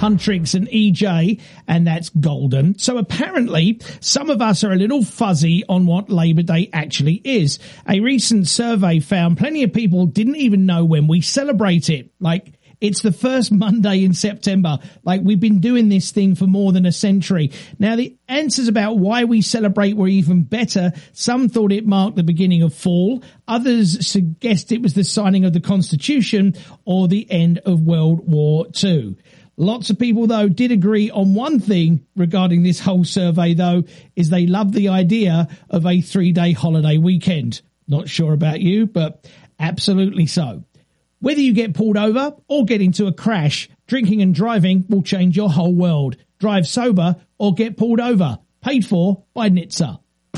Huntrix and EJ, and that's golden. So apparently, some of us are a little fuzzy on what Labor Day actually is. A recent survey found plenty of people didn't even know when we celebrate it. Like, it's the first Monday in September. Like, we've been doing this thing for more than a century. Now, the answers about why we celebrate were even better. Some thought it marked the beginning of fall. Others suggest it was the signing of the Constitution or the end of World War II. Lots of people, though, did agree on one thing regarding this whole survey, though, is they love the idea of a 3-day holiday weekend. Not sure about you, but absolutely so. Whether you get pulled over or get into a crash, drinking and driving will change your whole world. Drive sober or get pulled over. Paid for by NHTSA.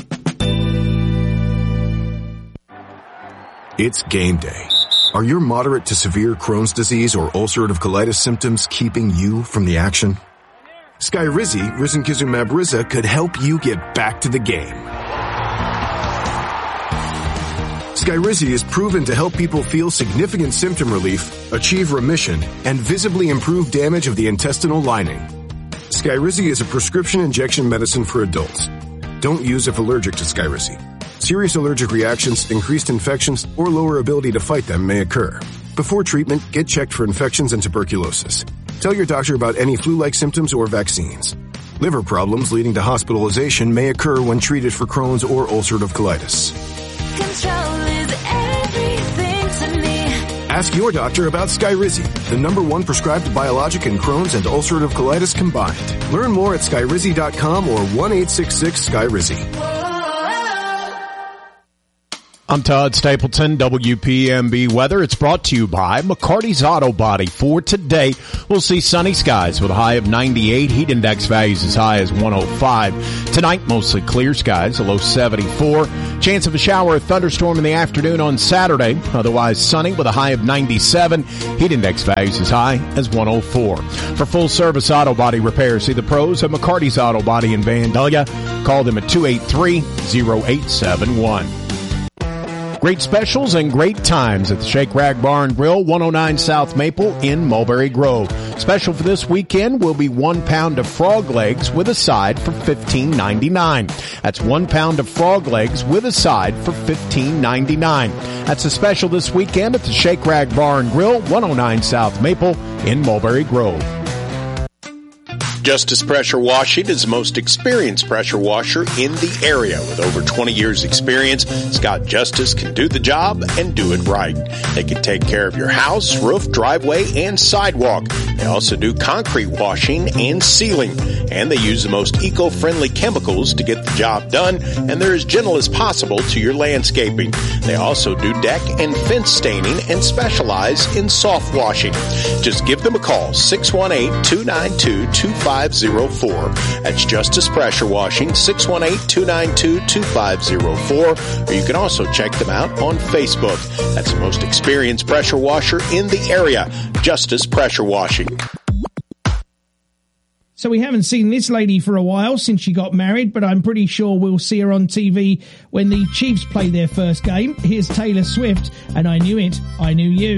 It's game day. Are your moderate to severe Crohn's disease or ulcerative colitis symptoms keeping you from the action? Skyrizi, risankizumab Riza, could help you get back to the game. Skyrizi is proven to help people feel significant symptom relief, achieve remission, and visibly improve damage of the intestinal lining. Skyrizi is a prescription injection medicine for adults. Don't use if allergic to Skyrizi. Serious allergic reactions, increased infections, or lower ability to fight them may occur. Before treatment, get checked for infections and tuberculosis. Tell your doctor about any flu-like symptoms or vaccines. Liver problems leading to hospitalization may occur when treated for Crohn's or ulcerative colitis. Control is everything to me. Ask your doctor about Skyrizi, the #1 prescribed biologic in Crohn's and ulcerative colitis combined. Learn more at skyrizi.com or 1-866-SKYRIZI. I'm Todd Stapleton, WPMB Weather. It's brought to you by McCarty's Auto Body. For today, we'll see sunny skies with a high of 98, heat index values as high as 105. Tonight, mostly clear skies, a low 74. Chance of a shower or thunderstorm in the afternoon on Saturday. Otherwise sunny with a high of 97, heat index values as high as 104. For full-service auto body repair, see the pros at McCarty's Auto Body in Vandalia. Call them at 283-0871. Great specials and great times at the Shake Rag Bar and Grill, 109 South Maple in Mulberry Grove. Special for this weekend will be 1 pound of frog legs with a side for $15.99. That's 1 pound of frog legs with a side for $15.99. That's a special this weekend at the Shake Rag Bar and Grill, 109 South Maple in Mulberry Grove. Justice Pressure Washing is the most experienced pressure washer in the area. With over 20 years experience, Scott Justice can do the job and do it right. They can take care of your house, roof, driveway, and sidewalk. They also do concrete washing and sealing. And they use the most eco-friendly chemicals to get the job done, and they're as gentle as possible to your landscaping. They also do deck and fence staining and specialize in soft washing. Just give them a call, 618-292-2504. That's Justice Pressure Washing, 618-292-2504. Or you can also check them out on Facebook. That's the most experienced pressure washer in the area, Justice Pressure Washing. So we haven't seen this lady for a while since she got married, but I'm pretty sure we'll see her on TV when the Chiefs play their first game. Here's Taylor Swift, and I Knew It, I Knew You.